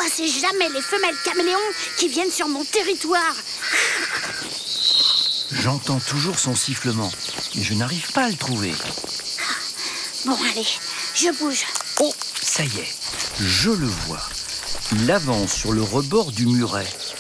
c'est jamais les femelles caméléons qui viennent sur mon territoire. J'entends toujours son sifflement, mais je n'arrive pas à le trouver. Bon, allez, je bouge. Oh, ça y est, je le vois. Il avance sur le rebord du muret.